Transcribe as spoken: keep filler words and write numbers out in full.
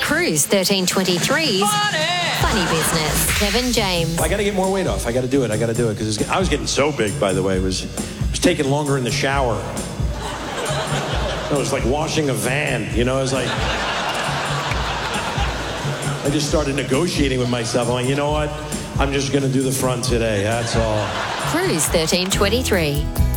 Cruise thirteen twenty-three's Funny. Funny Business. Kevin James. I got to get more weight off. I got to do it. I got to do it because I was getting so big, by the way. It was, it was taking longer in the shower. It was like washing a van, you know? It was like... I just started negotiating with myself. I'm like, you know what? I'm just going to do the front today. That's all. Cruise thirteen twenty-three.